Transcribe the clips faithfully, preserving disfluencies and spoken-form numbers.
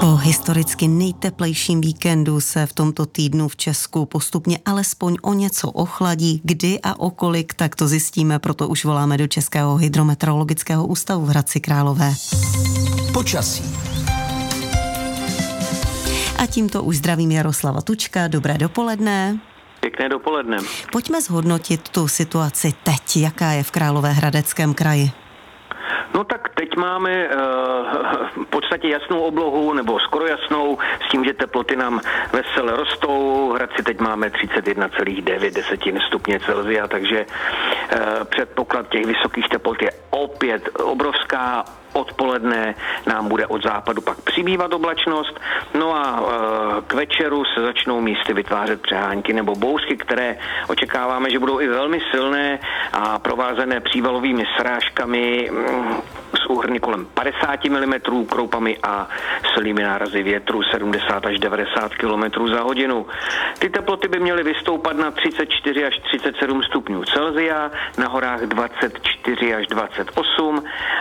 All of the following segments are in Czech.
Po historicky nejteplejším víkendu se v tomto týdnu v Česku postupně alespoň o něco ochladí. Kdy a o kolik, tak to zjistíme, proto už voláme do Českého hydrometeorologického ústavu v Hradci Králové. Počasí. A tímto už zdravím Jaroslava Tučka. Dobré dopoledne. Pěkné dopoledne. Pojďme zhodnotit tu situaci teď, jaká je v Královéhradeckém kraji. No tak teď máme uh, v podstatě jasnou oblohu, nebo skoro jasnou, s tím, že teploty nám vesele rostou. V Hradci teď máme třicet jedna celá devět stupně Celsia, takže uh, předpoklad těch vysokých teplot je opět obrovská. Odpoledne nám bude od západu pak přibývat oblačnost, no a e, k večeru se začnou místy vytvářet přehánky nebo bouřky, které očekáváme, že budou i velmi silné a provázené přívalovými srážkami mm, s úhrny kolem padesát milimetrů, kroupami a silnými nárazy větru sedmdesát až devadesát kilometrů za hodinu. Ty teploty by měly vystoupat na třicet čtyři až třicet sedm stupňů Celsia, na horách dvacet čtyři až dvacet osm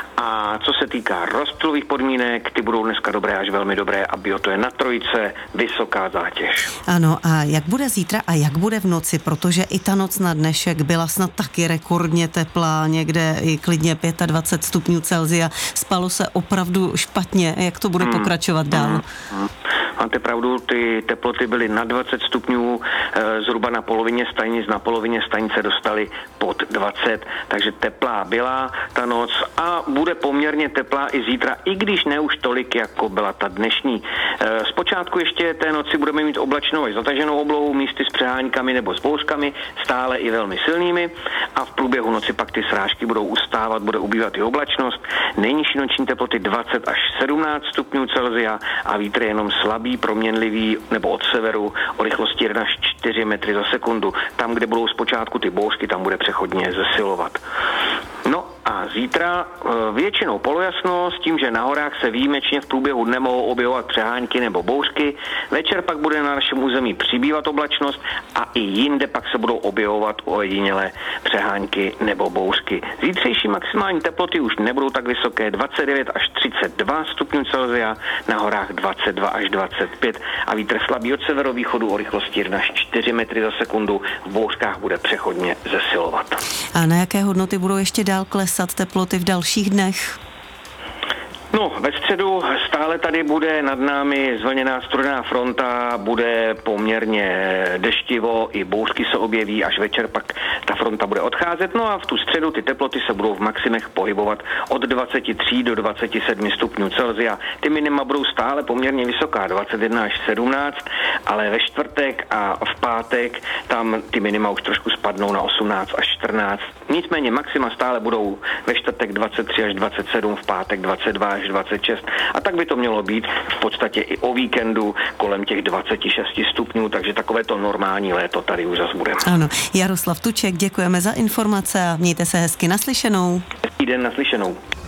a co se týká rozptylových podmínek, ty budou dneska dobré až velmi dobré a bio to je na trojice, vysoká zátěž. Ano, a jak bude zítra a jak bude v noci, protože i ta noc na dnešek byla snad taky rekordně teplá, někde i klidně dvacet pět stupňů Celsia. Spalo se opravdu špatně, jak to bude hmm. pokračovat dál? Hmm. Hmm. Máte pravdu, ty teploty byly na dvacet stupňů, zhruba na polovině stanic, na polovině stanice dostali pod dvacet, takže teplá byla ta noc a bude poměrně teplá i zítra, i když ne už tolik, jako byla ta dnešní. Zpočátku ještě té noci budeme mít oblačnou až zataženou oblohu, místy s přeháňkami nebo s bouřkami, stále i velmi silnými a v průběhu noci pak ty srážky budou ustávat, bude ubývat i oblačnost. Nejnižší noční teploty dvacet až sedmnáct stupňů Celsia a vítr je jenom slabý, proměnlivý nebo od severu o rychlosti jedna až čtyři metry za sekundu. Tam, kde budou zpočátku ty bouřky, tam bude přechodně zesilovat. No a zítra většinou polojasno s tím, že na horách se výjimečně v průběhu dne mohou objevovat přehánky nebo bouřky. Večer pak bude na našem území přibývat oblačnost a i jinde pak se budou objevovat ojedinělé přehánky nebo bouřky. Zítřejší maximální teploty už nebudou tak vysoké, dvacet devět až třicet dva stupňů Celsia, na horách dvacet dva až dvacet pět a vítr slabý od severovýchodu o rychlosti jedna až čtyři metry za sekundu, v bouřkách bude přechodně zesilovat. A na jaké hodnoty budou ještě dál klesat teploty v dalších dnech? No, ve středu stále tady bude nad námi zvlněná studená fronta, bude poměrně deštivo, i bouřky se objeví, až večer pak ta fronta bude odcházet, no a v tu středu ty teploty se budou v maximech pohybovat od dvacet tři do dvacet sedm stupňů Celsia. Ty minima budou stále poměrně vysoká, dvacet jedna až sedmnáct, ale ve čtvrtek a v pátek tam ty minima už trošku spadnou na osmnáct až čtrnáct. Nicméně maxima stále budou ve čtvrtek dvacet tři až dvacet sedm, v pátek dvacet dva až dvacet šest a tak by to mělo být v podstatě i o víkendu kolem těch dvacet šest stupňů, takže takové to normální léto tady už zase bude. Ano, Jaroslav Tuček, děkujeme za informace a mějte se hezky, naslyšenou. Hezký den, naslyšenou.